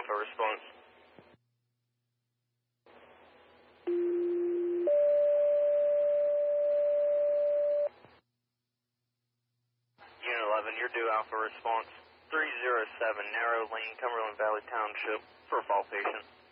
Alpha response. Unit 11, you're due Alpha response. 307 Narrow Lane, Cumberland Valley Township, for a fall patient.